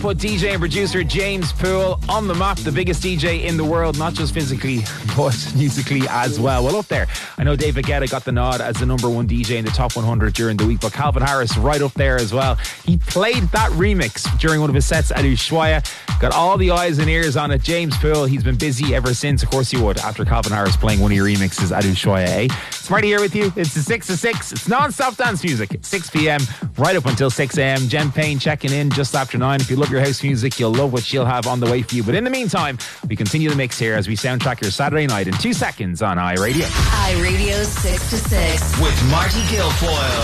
Put DJ and producer James Poole on the map, the biggest DJ in the world, not just physically, but musically as well. Well, up there, I know David Guetta got the nod as the number one DJ in the top 100 during the week, but Calvin Harris right up there as well. He played that remix during one of his sets at Ushuaia, got all the eyes and ears on it. James Poole, he's been busy ever since. Of course he would, after Calvin Harris playing one of your remixes at Ushuaia, eh? Smarty here with you. It's the 6 to 6. It's non-stop dance music at 6 p.m. right up until 6 a.m. Jen Payne checking in just after 9. If you love your house music, you'll love what she'll have on the way for you. But in the meantime, we continue the mix here as we soundtrack your Saturday night in 2 seconds on iRadio. iRadio 6 to 6 with Marty Guilfoyle.